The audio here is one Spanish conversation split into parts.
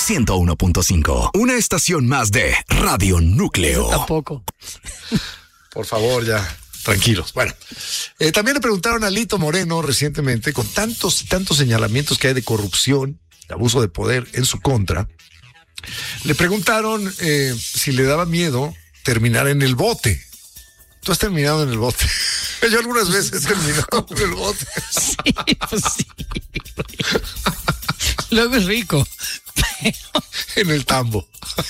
101.5. Una estación más de Radio Núcleo. Tampoco. Por favor, ya. Tranquilos. Bueno, también le preguntaron a Lito Moreno recientemente, con tantos y tantos señalamientos que hay de corrupción, de abuso de poder en su contra, le preguntaron si le daba miedo terminar en el bote. ¿Tú has terminado en el bote? Yo algunas veces he terminado en el bote. Sí, pues sí. Luego es rico. Pero... En el tambo.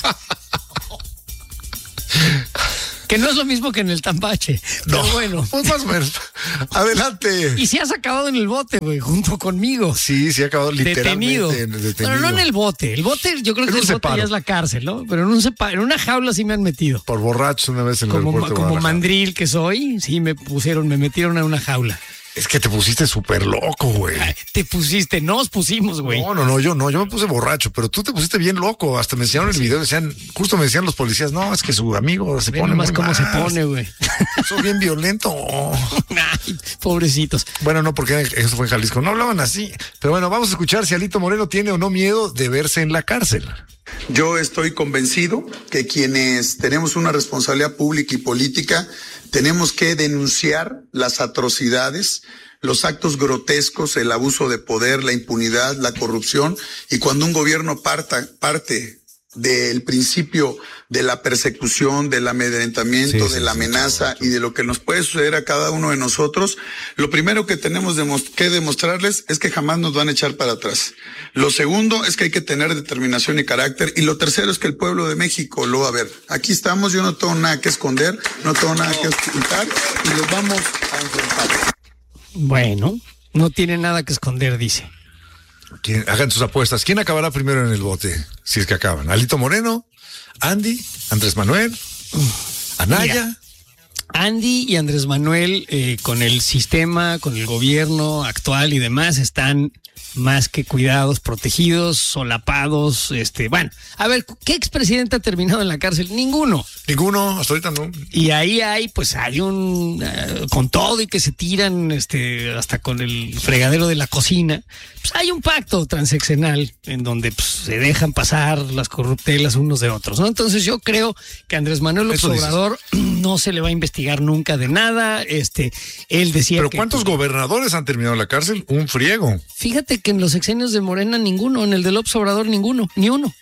Que no es lo mismo que en el tambache. No, pero bueno. Pues más o menos. Adelante. Y si has acabado en el bote, güey, junto conmigo. Sí, ha acabado literalmente detenido. Pero no en el bote. El bote, yo creo que el bote ya es la cárcel, ¿no? Pero en una jaula sí me han metido. Por borrachos una vez en el aeropuerto. Como mandril que soy, sí me metieron a una jaula. Es que te pusiste súper loco, güey. Nos pusimos, güey. No, yo me puse borracho, pero tú te pusiste bien loco. Hasta me enseñaron el video, justo me decían los policías, no, es que su amigo se pone más cómo se pone, güey. Soy bien violento. Ay, pobrecitos. Bueno, no, porque eso fue en Jalisco. No hablaban así. Pero bueno, vamos a escuchar si Alito Moreno tiene o no miedo de verse en la cárcel. Yo estoy convencido que quienes tenemos una responsabilidad pública y política tenemos que denunciar las atrocidades, los actos grotescos, el abuso de poder, la impunidad, la corrupción, y cuando un gobierno parte del principio de la persecución, del amedrentamiento, de la amenaza y de lo que nos puede suceder a cada uno de nosotros, lo primero que tenemos que demostrarles es que jamás nos van a echar para atrás. Lo segundo es que hay que tener determinación y carácter, y lo tercero es que el pueblo de México lo va a ver. Aquí estamos, yo no tengo nada que esconder, no tengo nada que ocultar, y los vamos a enfrentar. Bueno, no tiene nada que esconder, dice. Hagan sus apuestas. ¿Quién acabará primero en el bote? Si es que acaban. ¿Alito Moreno? ¿Andy? ¿Andrés Manuel? ¿Anaya? Mira, Andy y Andrés Manuel, con el sistema, con el gobierno actual y demás, están más que cuidados, protegidos, solapados. Bueno, a ver, ¿qué expresidente ha terminado en la cárcel? Ninguno, hasta ahorita no. Y ahí hay con todo y que se tiran, hasta con el fregadero de la cocina, pues hay un pacto transeccional en donde pues, se dejan pasar las corruptelas unos de otros, ¿no? Entonces yo creo que Andrés Manuel López Obrador no se le va a investigar nunca de nada. Él decía ¿Pero cuántos gobernadores han terminado en la cárcel? Un friego. Fíjate que en los sexenios de Morena ninguno, en el de López Obrador ninguno, ni uno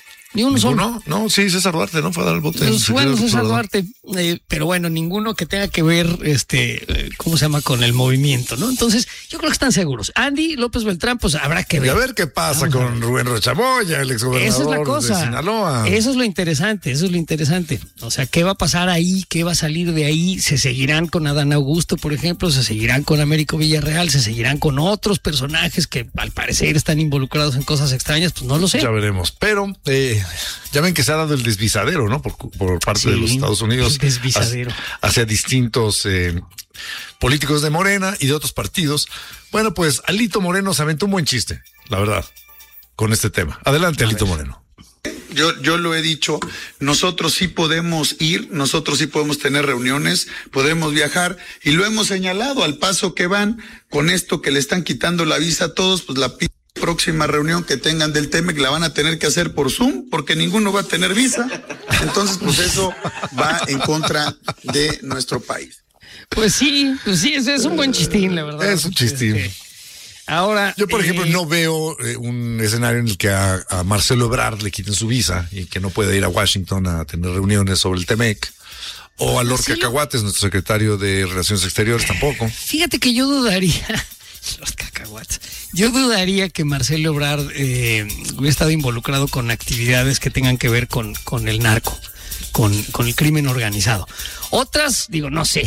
solo. No, sí, César Duarte, ¿no? Fue a dar el bote. Pues bueno, César Duarte, pero bueno, ninguno que tenga que ver, ¿cómo se llama? Con el movimiento, ¿no? Entonces, yo creo que están seguros. Andy López Beltrán, pues habrá que ver. Y a ver qué pasa con Rubén Rochamoya, el exgobernador esa es la cosa. de Sinaloa. Eso es lo interesante. O sea, ¿qué va a pasar ahí? ¿Qué va a salir de ahí? ¿Se seguirán con Adán Augusto, por ejemplo? ¿Se seguirán con Américo Villarreal? ¿Se seguirán con otros personajes que al parecer están involucrados en cosas extrañas? Pues no lo sé. Ya veremos, pero... ya ven que se ha dado el desvisadero, ¿no? Por parte de los Estados Unidos. Desvisadero. Hacia distintos políticos de Morena y de otros partidos. Bueno, pues Alito Moreno se aventó un buen chiste, la verdad, con este tema. Adelante, Alito Moreno. Yo lo he dicho, nosotros sí podemos ir, nosotros sí podemos tener reuniones, podemos viajar, y lo hemos señalado al paso que van con esto que le están quitando la visa a todos, pues la próxima reunión que tengan del TEMEC la van a tener que hacer por Zoom, porque ninguno va a tener visa. Entonces, pues eso va en contra de nuestro país. Pues sí, es un buen chistín, la verdad. Es un chistín. Ahora, yo, por ejemplo, no veo un escenario en el que a Marcelo Ebrard le quiten su visa y que no pueda ir a Washington a tener reuniones sobre el TEMEC. O a Lord Cacahuates, nuestro secretario de Relaciones Exteriores, tampoco. Fíjate que yo dudaría... Los cacahuates. Yo dudaría que Marcelo Ebrard hubiera estado involucrado con actividades que tengan que ver con el narco, con el crimen organizado. Otras, digo, no sé,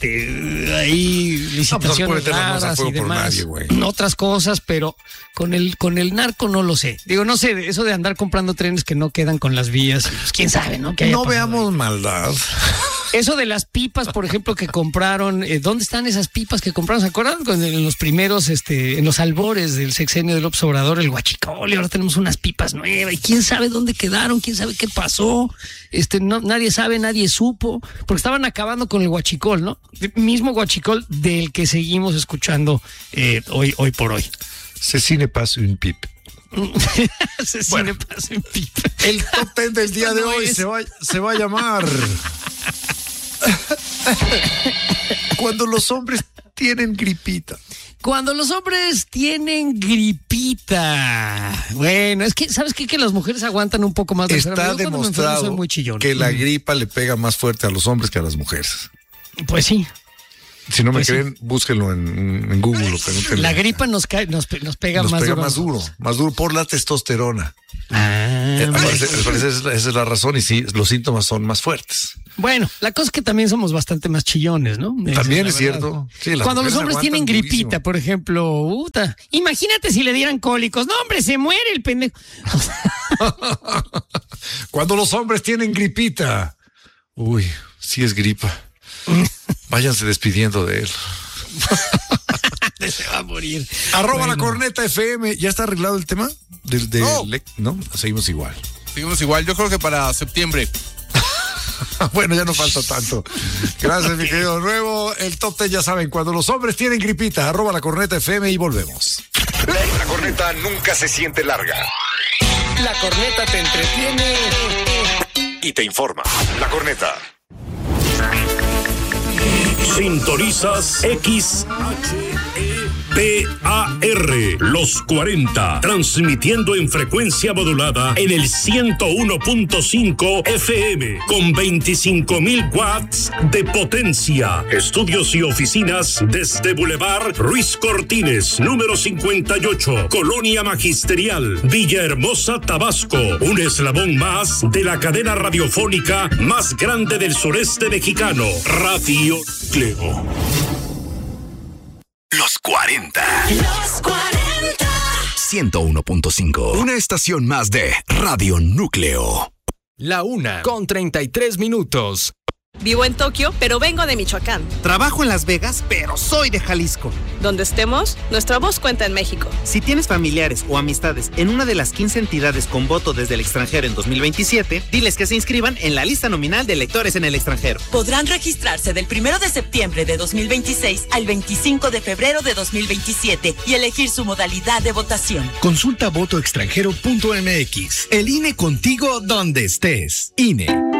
hay licitaciones raras y demás, otras cosas, pero con el narco no lo sé. Digo, no sé, eso de andar comprando trenes que no quedan con las vías, pues quién sabe, ¿no? No veamos maldad. Eso de las pipas, por ejemplo, que compraron, ¿dónde están esas pipas que compraron? ¿Se acuerdan? En los primeros, en los albores del sexenio de López Obrador, el huachicol, y ahora tenemos unas pipas nuevas, y quién sabe dónde quedaron, quién sabe qué pasó, nadie sabe, nadie supo, porque estaban acabando con el huachicol, ¿no? El mismo huachicol del que seguimos escuchando hoy por hoy. Ceci ne passe une pipe. Asesine pasa en pipa. El top 10 del día de hoy se va a llamar Cuando los hombres tienen gripita. Cuando los hombres tienen gripita. Bueno, es que, ¿sabes qué? Que las mujeres aguantan un poco más de enfermedad. Está demostrado soy muy chillón. que la gripa le pega más fuerte a los hombres que a las mujeres. Pues sí. Si no me creen, búsquenlo en Google. La gripa nos pega más duro por la testosterona. Bueno. Esa es la razón, y sí, los síntomas son más fuertes. Bueno, la cosa es que también somos bastante más chillones, ¿no? También es cierto. Sí, cuando los hombres tienen gripita, durísimo. por ejemplo, imagínate si le dieran cólicos. No, hombre, se muere el pendejo. Cuando los hombres tienen gripita. Uy, sí es gripa. Váyanse despidiendo de él. Se va a morir. @ la corneta FM. ¿Ya está arreglado el tema? No, seguimos igual. Yo creo que para septiembre. Bueno, ya no falta tanto. Gracias, mi querido Nuevo. El top 10, ya saben, cuando los hombres tienen gripita, @ la corneta FM y volvemos. La corneta nunca se siente larga. La corneta te entretiene Y te informa. La corneta. Sintonizas XHEPAR, los 40, transmitiendo en frecuencia modulada en el 101.5 FM, con 25,000 watts de potencia. Estudios y oficinas desde Boulevard Ruiz Cortines, número 58, Colonia Magisterial, Villahermosa, Tabasco. Un eslabón más de la cadena radiofónica más grande del sureste mexicano, Radio Núcleo. Los 40. Los 40. 101.5. Una estación más de Radio Núcleo. La 1:33. Vivo en Tokio, pero vengo de Michoacán. Trabajo en Las Vegas, pero soy de Jalisco. Donde estemos, nuestra voz cuenta en México. Si tienes familiares o amistades en una de las 15 entidades con voto desde el extranjero en 2027, diles que se inscriban en la lista nominal de electores en el extranjero. Podrán registrarse del 1 de septiembre de 2026 al 25 de febrero de 2027 y elegir su modalidad de votación. Consulta votoextranjero.mx. El INE contigo donde estés. INE.